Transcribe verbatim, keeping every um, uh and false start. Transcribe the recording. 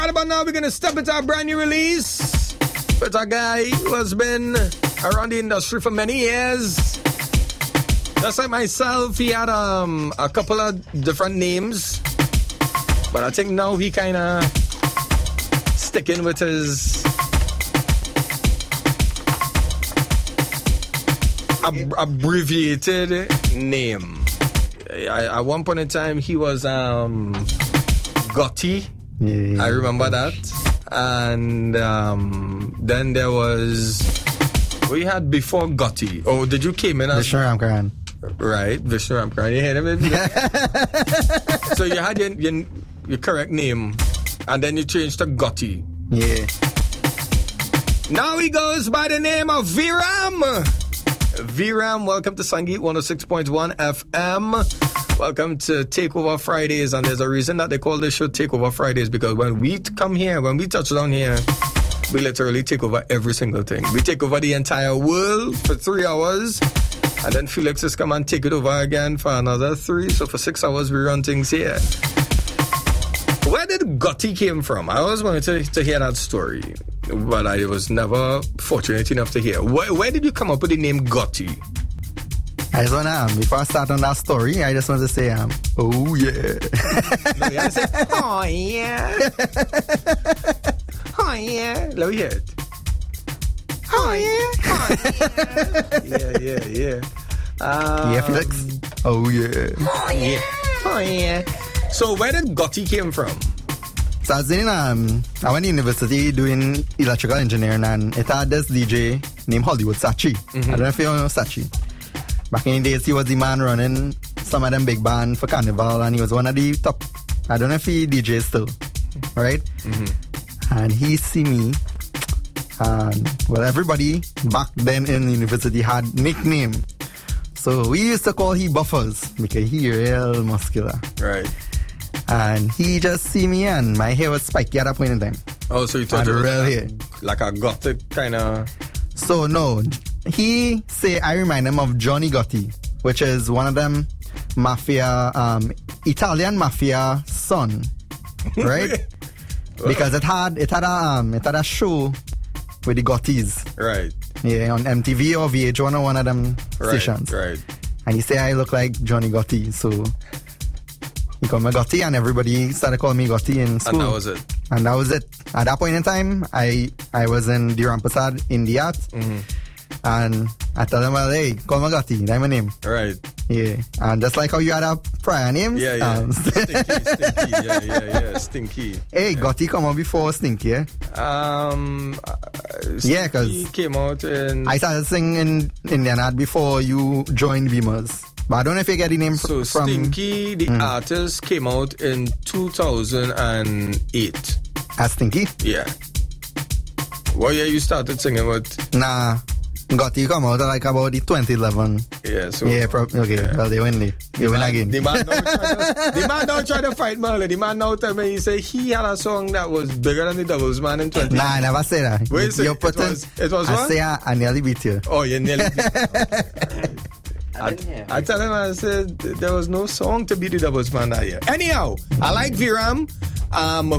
Right about now, we're going to step into our brand new release with a guy who has been around the industry for many years. Just like myself, he had um, a couple of different names. But I think now he kind of sticking with his ab- abbreviated name. I, at one point in time, he was um, Gotti. Yeah, yeah. I remember that. And um, then there was... We had before Gotti. Oh, did you came in as... Vishnu Ramkaran. Right, Vishnu Ramkaran. You heard him? So you had your, your, your correct name, and then you changed to Gotti. Yeah. Now he goes by the name of V-Ram. V-Ram, welcome to Sangeet one oh six point one F M. Welcome to Takeover Fridays, and there's a reason that they call this show Takeover Fridays, because when we come here, when we touch down here, we literally take over every single thing. We take over the entire world for three hours, and then Felix is come and take it over again for another three, so for six hours we run things here. Where did Gotti came from? I always wanted to, to hear that story, but I was never fortunate enough to hear. Where, where did you come up with the name Gotti? I just want to, um, before I start on that story, I just want to say, um, oh yeah. No, you gotta say, oh yeah. Oh yeah. Let me hear it. Oh yeah. Oh yeah. Yeah, yeah, yeah. Um, Yeah, Felix. Oh yeah. Oh yeah. Oh yeah. So where did Gotti came from? So I was in, um, I went to university doing electrical engineering, and it had this D J named Hollywood Sachi. Mm-hmm. I don't know if you know Sachi. Back in the days, he was the man running some of them big band for Carnival, and he was one of the top. I don't know if he D Js still, right? Mm-hmm. And he see me, and well, everybody back then in university had nickname. So we used to call he Buffers because he real muscular. Right. And he just see me, and my hair was spiky at that point in time. Oh, so you thought And it was real like, hair. like a gothic kind of... So no, he say I remind him of Johnny Gotti, which is one of them mafia, um, Italian mafia son, right? Because it had it had a um, it had a show with the Gottis, Right. yeah, on M T V or V H one or one of them Right, stations. right. And he say I look like Johnny Gotti, so he called me Gotti, and everybody started calling me Gotti in school. And that was it. And that was it. At that point in time, I I was in the Rampasad in the art. Mm-hmm. And I told him, well, hey, call me Gotti, that's my name. Right. Yeah. And just like how you had a prior name. Yeah, yeah. Um, Stinky, Stinky. Yeah, yeah, yeah. Stinky. hey, yeah. Gotti come out before Stinky, yeah? Um, uh, Yeah, 'cause Stinky came out in... I started singing Indian art before you joined Beamers. But I don't know if you get the name fr- So from... Stinky, the Mm. artist, came out in two thousand eight. As Stinky? Yeah. What year you started singing with? Nah. Gotti come out like about the twenty eleven. Yeah, so... Yeah, probably. Okay, yeah. well, they win the, they win again. The man now try to, the man now try to fight Merlin. The man now tell me, he say he had a song that was bigger than the Doubles Man in twenty. Nah, I never say that. Wait a You- second, you're it putting, was- it was I what? say I, I nearly beat you. Oh, you nearly... I didn't hear. I tell him, I said, there was no song to beat the Doubles Man that year. Anyhow, I like V-Ram. Um,